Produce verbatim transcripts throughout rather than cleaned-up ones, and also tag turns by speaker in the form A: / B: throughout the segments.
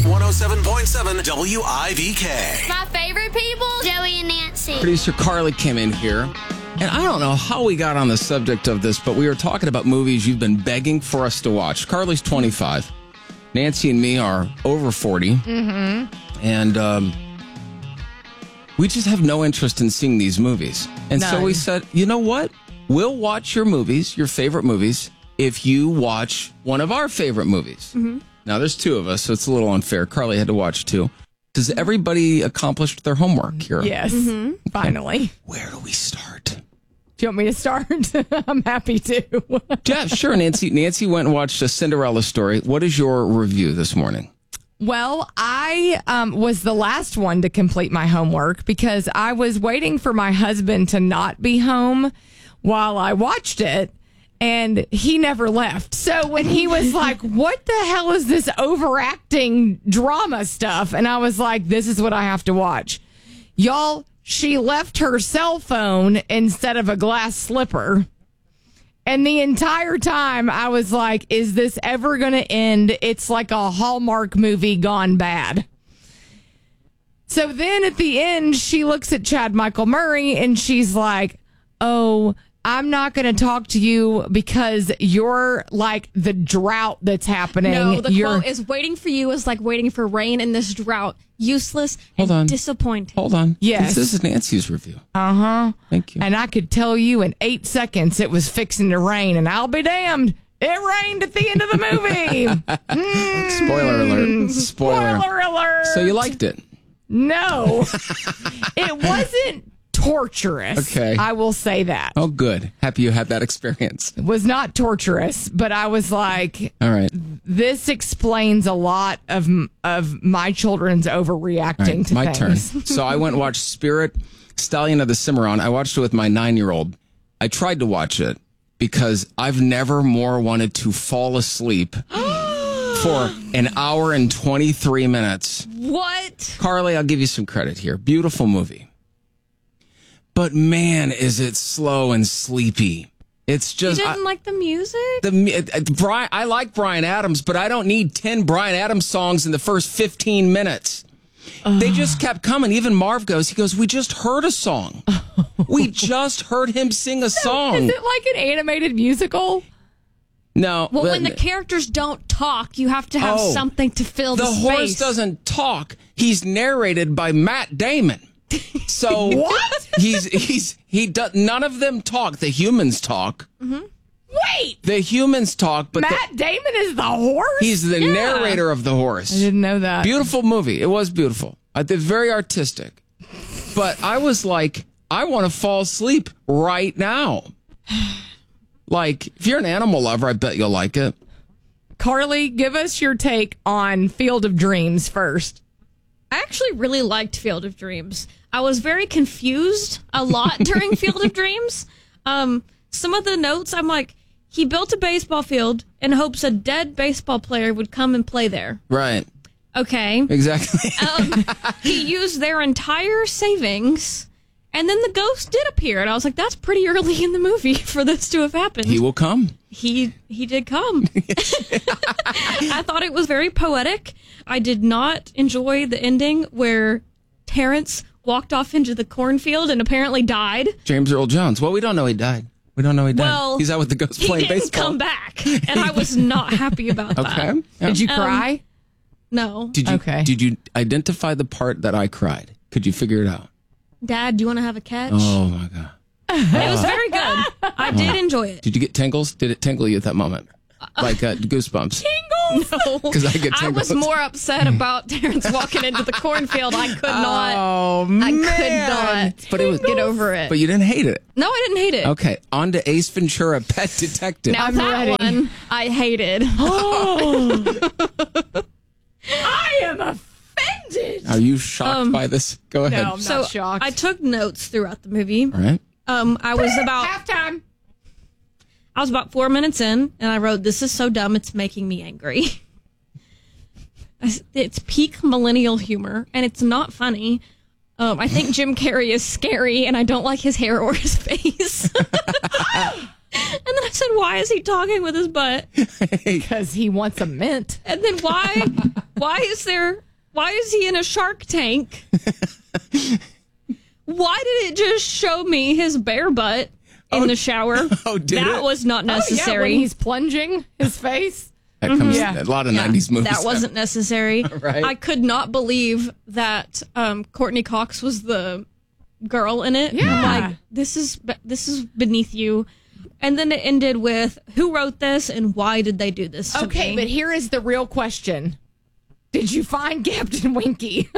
A: one oh seven point seven W I V K.
B: My favorite people, Joey and Nancy.
C: Producer Carly came in here, and I don't know how we got on the subject of this, but we were talking about movies you've been begging for us to watch. Carly's twenty-five. Nancy and me are over forty. Mm-hmm. And um, we just have no interest in seeing these movies. And
D: None.
C: so we said, you know what? We'll watch your movies, your favorite movies, if you watch one of our favorite movies. Mm-hmm. Now, there's two of us, so it's a little unfair. Carly had to watch two. Does everybody accomplish their homework here?
D: Yes,
C: Okay.
D: finally.
C: Where do we start?
D: Do you want me to start? I'm happy to.
C: Yeah, sure, Nancy. Nancy went and watched a Cinderella story. What is your review this morning?
D: Well, I um, was the last one to complete my homework because I was waiting for my husband to not be home while I watched it, and he never left. So when he was like, what the hell is this overacting drama stuff? And I was like, this is what I have to watch. Y'all, she left her cell phone instead of a glass slipper. And the entire time I was like, is this ever going to end? It's like a Hallmark movie gone bad. So then at the end, she looks at Chad Michael Murray and she's like, oh, I'm not going to talk to you because you're like the drought that's happening.
E: No, the
D: you're-
E: quote is waiting for you is like waiting for rain in this drought. Useless
C: Hold
E: and
C: on.
E: disappointing.
C: Hold on.
D: Yes.
C: This is Nancy's review.
D: Uh-huh.
C: Thank you.
D: And I could tell you in eight seconds it was fixing to rain, and I'll be damned. It rained at the end of the movie. Mm,
C: Spoiler alert. Spoiler.
D: spoiler alert.
C: So you liked it?
D: No. It wasn't torturous.
C: Okay.
D: I will say that.
C: Oh, good. Happy you had that experience.
D: It was not torturous, but I was like,
C: All right.
D: this explains a lot of of my children's overreacting
C: All right,
D: to
C: my
D: things.
C: turn. So I went and watched Spirit, Stallion of the Cimarron. I watched it with my nine-year-old. I tried to watch it because I've never more wanted to fall asleep for an hour and twenty-three minutes.
E: What?
C: Carly, I'll give you some credit here. Beautiful movie. But man, is it slow and sleepy. It's
E: You
C: just...
E: didn't
C: I-
E: like the music?
C: The uh, Brian, I like Bryan Adams, but I don't need ten Bryan Adams songs in the first fifteen minutes. They just kept coming. Even Marv goes, he goes, we just heard a song. We just heard him sing a song.
D: Is it like an animated musical?
C: No.
E: Well,
C: but-
E: when the characters don't talk, you have to have
C: Oh.
E: something to fill the,
C: the
E: space.
C: horse doesn't talk. He's narrated by Matt Damon. So
D: What?
C: He's he's he does none of them talk. The humans talk.
D: Wait,
C: The humans talk, but the-
D: Matt Damon is the horse?
C: he's the
E: Yeah.
C: narrator of the horse.
D: I didn't know that.
C: Beautiful movie. It was beautiful. It's very artistic. But I was like, I want to fall asleep right now. Like, if you're an animal lover, I bet you'll like it.
D: Carly, give us your take on Field of Dreams first.
E: I actually really liked Field of Dreams. I was very confused a lot during Field of Dreams. Um, some of the notes, I'm like, he built a baseball field in hopes a dead baseball player would come and play there.
C: Right.
E: Okay.
C: Exactly.
E: Um, he used their entire savings, and then the ghost did appear. And I was like, that's pretty early in the movie for this to have happened.
C: He will come.
E: He he did come. I thought it was very poetic. I did not enjoy the ending where Terrence walked off into the cornfield and apparently died.
C: James Earl Jones. Well, we don't know he died. We don't know he died.
E: Well,
C: He's out with the ghost
E: He
C: playing
E: didn't
C: baseball.
E: come back, and I was not happy about that.
C: Okay. Yeah.
D: Did you
E: Um,
D: cry?
E: No.
C: Did you
D: Okay.
C: did you identify the part that I cried? Could you figure it out?
E: Dad, do you want to have a catch?
C: Oh my god.
E: It was very good. I did enjoy it.
C: Did you get tingles? Did it tingle you at that moment? Like uh, goosebumps?
E: No.
C: 'Cause I get
E: I was
C: tingles.
E: more upset about Terrence walking into the cornfield. I could not.
C: Oh
E: I
C: man.
E: could not
C: But it was
E: get over it.
C: But you didn't hate it.
E: No, I didn't hate it.
C: Okay, on to Ace Ventura, Pet Detective.
E: Now
D: I'm
E: that
D: ready.
E: one I hated.
D: I am offended.
C: Are you shocked
E: Um,
C: by this? Go ahead.
D: No, I'm
E: so
D: not shocked.
E: I took notes throughout the movie.
C: All right.
E: Um, I was about
D: halftime.
E: I was about four minutes in, and I wrote, "This is so dumb, it's making me angry." It's peak millennial humor, and it's not funny. Um, I think Jim Carrey is scary, and I don't like his hair or his face. And then I said, why is he talking with his butt?
D: Because he wants a mint.
E: And then why why is there why is he in a Shark Tank? Why did it just show me his bare butt in
C: Oh,
E: the shower?
C: oh, did
E: that
C: it?
E: was not
D: Oh, yeah,
E: necessary.
D: when he's plunging his face.
C: That comes
D: Yeah.
C: a lot of
E: Yeah,
C: nineties movies.
E: that wasn't necessary.
C: Right.
E: I could not believe that um, Courtney Cox was the girl in it.
D: Yeah.
E: I'm like, this is this is beneath you. And then it ended with who wrote this and why did they do this to
D: Okay,
E: me?
D: but here is the real question. Did you find Captain Winky?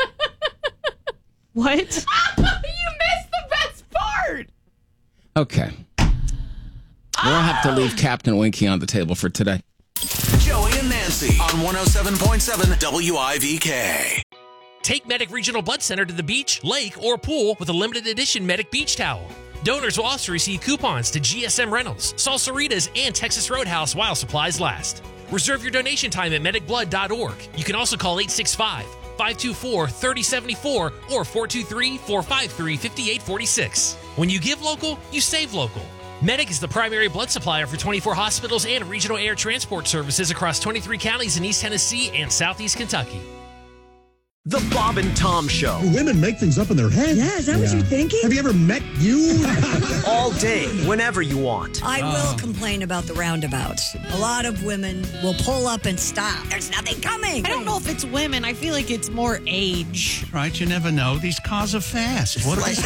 E: What?
D: You missed the best part.
C: Okay. We'll have to leave Captain Winky on the table for today.
A: Joey and Nancy on one oh seven point seven W I V K.
F: Take Medic Regional Blood Center to the beach, lake, or pool with a limited edition Medic Beach Towel. Donors will also receive coupons to G S M Rentals, Salsaritas, and Texas Roadhouse while supplies last. Reserve your donation time at medic blood dot org. You can also call eight six five, five two four, three oh seven four or four two three, four five three, five eight four six. When you give local, you save local. Medic is the primary blood supplier for twenty-four hospitals and regional air transport services across twenty-three counties in East Tennessee and Southeast Kentucky.
G: The Bob and Tom Show.
H: Women make things up in their head.
I: Yeah, is that what you're thinking?
H: Have you ever met you?
G: All day, whenever you want.
I: I will complain about the roundabouts. A lot of women will pull up and stop. There's nothing coming.
J: I don't know if it's women. I feel like it's more age.
K: Right, you never know. These cars are fast. What
L: Like,
K: they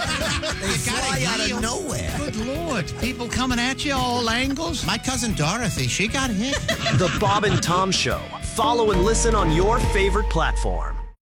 L: fly out of nowhere.
K: Good Lord. People coming at you all angles. My cousin Dorothy, she got hit.
G: The Bob and Tom Show. Follow and listen on your favorite platform.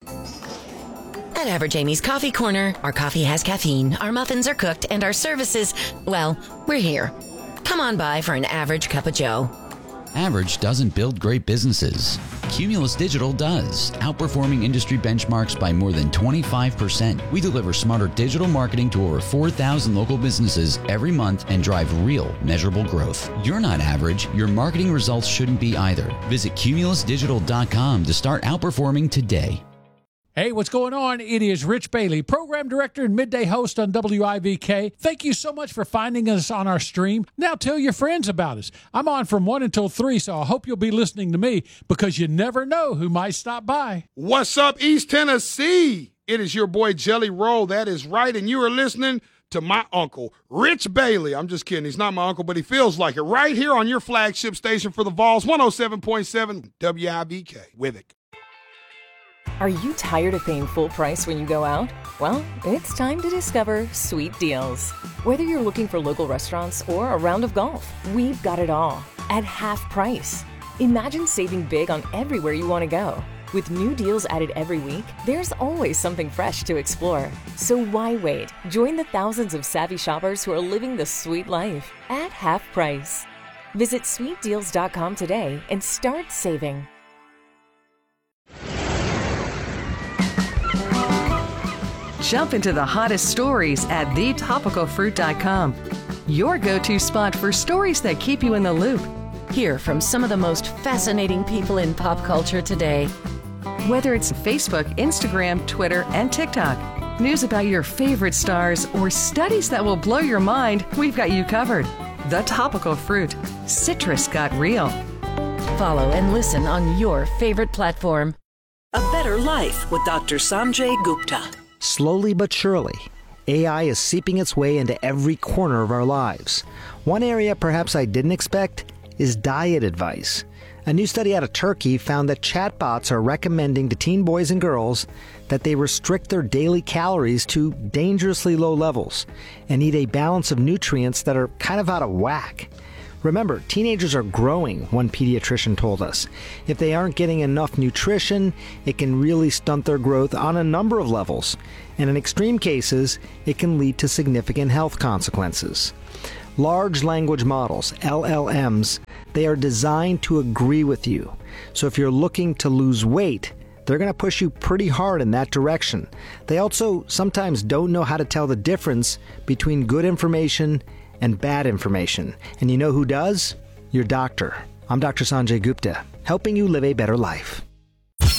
M: At Average Amy's Coffee Corner, our coffee has caffeine, our muffins are cooked, and our services, well, we're here. Come on by for an average cup of joe.
N: Average doesn't build great businesses. Cumulus Digital does, outperforming industry benchmarks by more than twenty-five percent. We deliver smarter digital marketing to over four thousand local businesses every month and drive real, measurable growth. You're not average. Your marketing results shouldn't be either. Visit cumulus digital dot com to start outperforming today.
O: Hey, what's going on? It is Rich Bailey, program director and midday host on W I V K. Thank you so much for finding us on our stream. Now tell your friends about us. I'm on from one until three, so I hope you'll be listening to me because you never know who might stop by.
P: What's up, East Tennessee? It is your boy Jelly Roll. That is right, and you are listening to my uncle, Rich Bailey. I'm just kidding. He's not my uncle, but he feels like it. Right here on your flagship station for the Vols, one oh seven point seven W I V K. With it.
Q: Are you tired of paying full price when you go out? Well, it's time to discover Sweet Deals. Whether you're looking for local restaurants or a round of golf, we've got it all at half price. Imagine saving big on everywhere you want to go. With new deals added every week, there's always something fresh to explore. So why wait? Join the thousands of savvy shoppers who are living the sweet life at half price. Visit sweet deals dot com today and start saving.
R: Jump into the hottest stories at the topical fruit dot com. Your go-to spot for stories that keep you in the loop.
M: Hear from some of the most fascinating people in pop culture today.
R: Whether it's Facebook, Instagram, Twitter, and TikTok, news about your favorite stars, or studies that will blow your mind, we've got you covered. The Topical Fruit. Citrus got real.
M: Follow and listen on your favorite platform.
S: A Better Life with Doctor Sanjay Gupta.
T: Slowly but surely, A I is seeping its way into every corner of our lives. One area perhaps I didn't expect is diet advice. A new study out of Turkey found that chatbots are recommending to teen boys and girls that they restrict their daily calories to dangerously low levels and eat a balance of nutrients that are kind of out of whack. Remember, teenagers are growing, one pediatrician told us. If they aren't getting enough nutrition, it can really stunt their growth on a number of levels. And in extreme cases, it can lead to significant health consequences. Large language models, L L Ms, they are designed to agree with you. So if you're looking to lose weight, they're going to push you pretty hard in that direction. They also sometimes don't know how to tell the difference between good information and bad information. And you know who does? Your doctor. I'm Doctor Sanjay Gupta, helping you live a better life.
A: one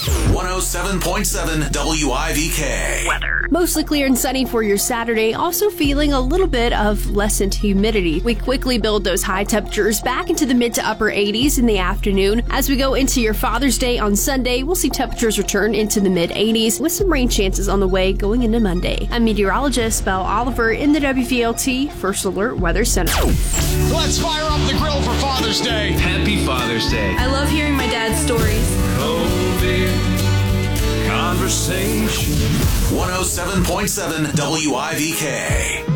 A: one oh seven point seven W I V K.
U: Weather. Mostly clear and sunny for your Saturday, also feeling a little bit of lessened humidity. We quickly build those high temperatures back into the mid to upper eighties in the afternoon. As we go into your Father's Day on Sunday, we'll see temperatures return into the mid eighties with some rain chances on the way going into Monday. I'm meteorologist Belle Oliver in the W V L T First Alert Weather Center.
V: Let's fire up the grill for Father's Day.
W: Happy Father's Day.
X: I love hearing my dad's stories.
A: Cold beer, conversation. one oh seven point seven W I V K.